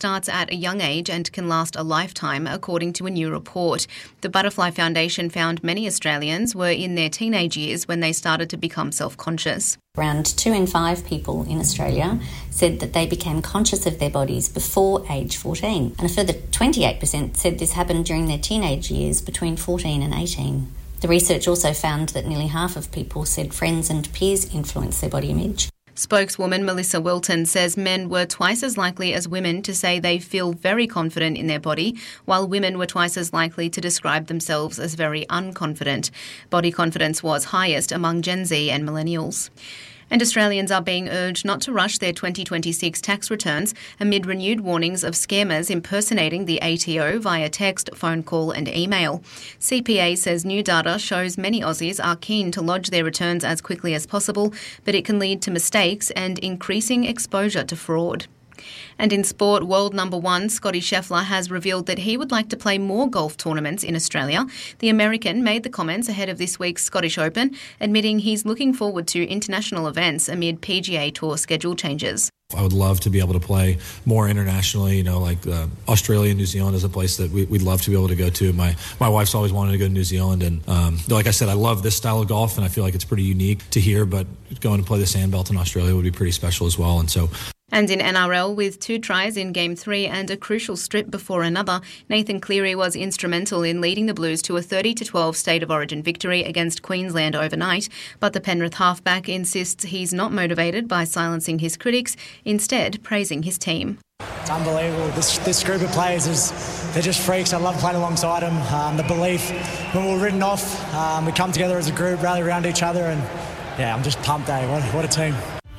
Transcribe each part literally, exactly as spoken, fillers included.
starts at a young age and can last a lifetime, according to a new report. The Butterfly Foundation found many Australians were in their teenage years when they started to become self-conscious. Around two in five people in Australia said that they became conscious of their bodies before age fourteen, and a further twenty-eight percent said this happened during their teenage years between fourteen and eighteen. The research also found that nearly half of people said friends and peers influence their body image. Spokeswoman Melissa Wilton says men were twice as likely as women to say they feel very confident in their body, while women were twice as likely to describe themselves as very unconfident. Body confidence was highest among Gen Z and millennials. And Australians are being urged not to rush their twenty twenty-six tax returns amid renewed warnings of scammers impersonating the A T O via text, phone call and email. C P A says new data shows many Aussies are keen to lodge their returns as quickly as possible, but it can lead to mistakes and increasing exposure to fraud. And in sport, world number one Scottie Scheffler has revealed that he would like to play more golf tournaments in Australia. The American made the comments ahead of this week's Scottish Open, admitting he's looking forward to international events amid P G A Tour schedule changes. I would love to be able to play more internationally, you know, like uh, Australia and New Zealand is a place that we, we'd love to be able to go to. My my wife's always wanted to go to New Zealand, and um, like I said, I love this style of golf, and I feel like it's pretty unique to here, but going to play the Sandbelt in Australia would be pretty special as well, and so... And in N R L, with two tries in Game three and a crucial strip before another, Nathan Cleary was instrumental in leading the Blues to a thirty to twelve State of Origin victory against Queensland overnight. But the Penrith halfback insists he's not motivated by silencing his critics, instead praising his team. It's unbelievable. This this group of players, is they're just freaks. I love playing alongside them. Um, the belief, when we were written off, um, we come together as a group, rally around each other, and yeah, I'm just pumped, eh? What, what a team.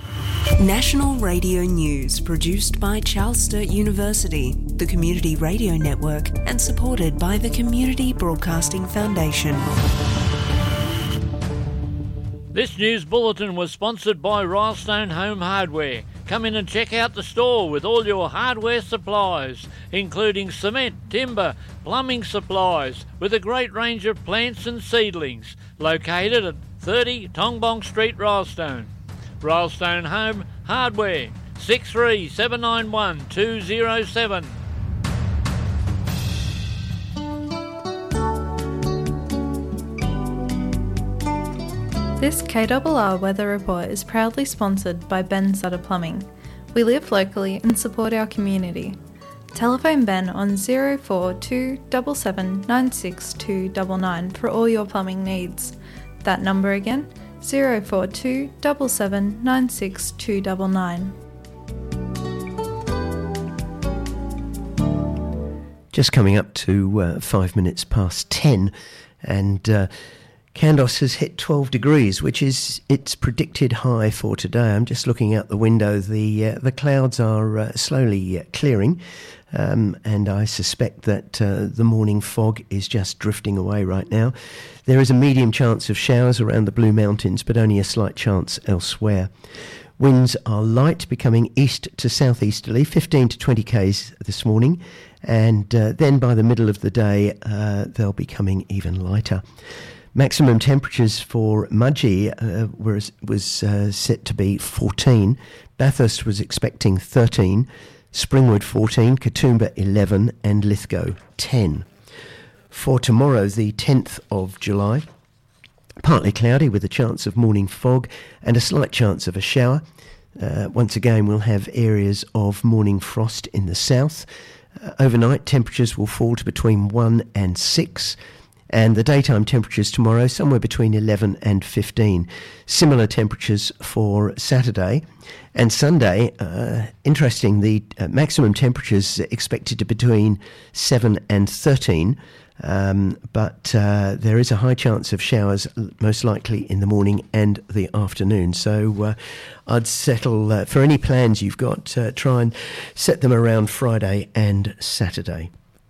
National Radio News, produced by Charles Sturt University, the Community Radio Network, and supported by the Community Broadcasting Foundation. This news bulletin was sponsored by Rylestone Home Hardware. Come in and check out the store with all your hardware supplies, including cement, timber, plumbing supplies, with a great range of plants and seedlings, located at thirty Tongbong Street, Rylestone. Rylestone Home Hardware, six three seven nine one two zero seven. This K R R weather report is proudly sponsored by Ben Sutter Plumbing. We live locally and support our community. Telephone Ben on zero four two seven seven nine six two nine nine for all your plumbing needs. That number again, zero four two seven seven nine six two nine nine. Just coming up to uh, five minutes past ten, and uh, Kandos has hit twelve degrees, which is its predicted high for today. I'm just looking out the window. The uh, the clouds are uh, slowly uh, clearing, um, and I suspect that uh, the morning fog is just drifting away right now. There is a medium chance of showers around the Blue Mountains, but only a slight chance elsewhere. Winds are light, becoming east to southeasterly, fifteen to twenty kays this morning, and uh, then by the middle of the day, uh, they'll be becoming even lighter. Maximum temperatures for Mudgee uh, was, was uh, set to be fourteen. Bathurst was expecting thirteen, Springwood fourteen, Katoomba eleven, and Lithgow ten. For tomorrow, the tenth of July, partly cloudy with a chance of morning fog and a slight chance of a shower. Uh, once again, we'll have areas of morning frost in the south. Uh, overnight, temperatures will fall to between one and six. And the daytime temperatures tomorrow, somewhere between eleven and fifteen. Similar temperatures for Saturday. And Sunday, uh, interesting, the uh, maximum temperatures expected to be between seven and thirteen. Um, but uh, there is a high chance of showers, most likely in the morning and the afternoon. So uh, I'd settle, uh, for any plans you've got, uh, try and set them around Friday and Saturday.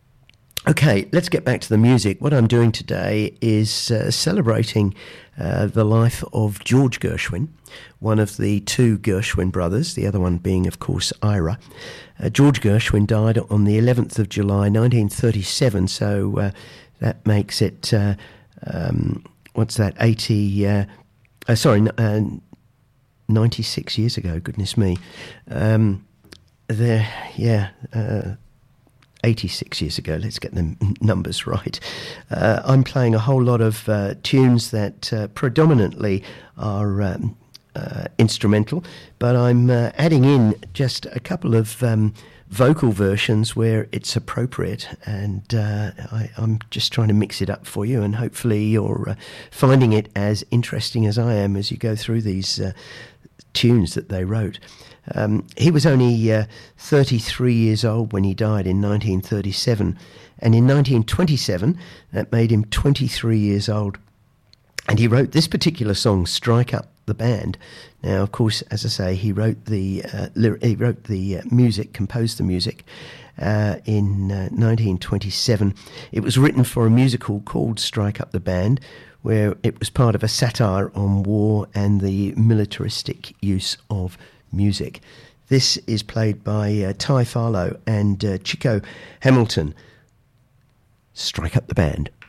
Okay, let's get back to the music. What I'm doing today is uh, celebrating uh, the life of George Gershwin, one of the two Gershwin brothers, the other one being, of course, Ira. Uh, George Gershwin died on the eleventh of July, nineteen thirty-seven, so uh, that makes it, uh, um, what's that, eighty, uh, uh, sorry, uh, ninety-six years ago, goodness me. Um there, yeah, uh, eighty-six years ago, let's get the n- numbers right. Uh, I'm playing a whole lot of uh, tunes that uh, predominantly are um, uh, instrumental, but I'm uh, adding in just a couple of um, vocal versions where it's appropriate, and uh, I, I'm just trying to mix it up for you, and hopefully you're uh, finding it as interesting as I am as you go through these uh, tunes that they wrote. Um, he was only uh, thirty-three years old when he died in nineteen thirty-seven, and in nineteen twenty-seven that made him twenty-three years old, and he wrote this particular song, "Strike Up the Band." Now, of course, as I say, he wrote the uh, lyric, he wrote the uh, music, composed the music uh, in uh, nineteen twenty-seven. It was written for a musical called "Strike Up the Band," where it was part of a satire on war and the militaristic use of music. This is played by uh, Ty Farlow and uh, Chico Hamilton. Strike Up the Band.